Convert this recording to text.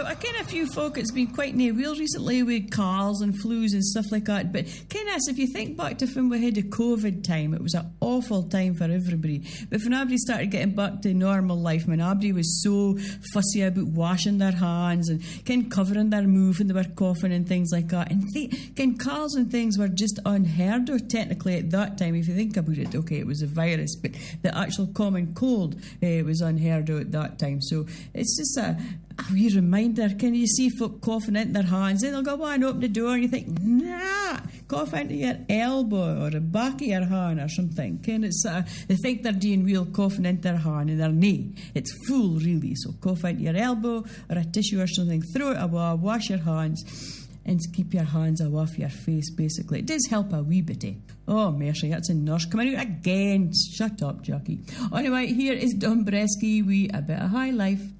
I ken a few folk it's been quite near wheel recently with cars and flus and stuff like that. But ken us, if you think back to when we had the COVID time, it was an awful time for everybody. But when everybody started getting back to normal life, when everybody was so fussy about washing their hands and covering their move when they were coughing and things like that. And cars and things were just unheard of technically at that time. If you think about it, okay, it was a virus, but the actual common cold was unheard of at that time. So it's just a wee reminder. Can you see folk coughing into their hands? Then they'll go and open the door and you think, nah, cough into your elbow or the back of your hand or something. They think they're doing real coughing into their hand and they're knee. It's full really. So cough into your elbow or a tissue or something, throw it away, wash your hands and keep your hands off your face basically. It does help a wee bit. Oh mercy, that's a nurse coming out again. Shut up, Jackie. Anyway, here is Don Bresky with A Bit of High Life.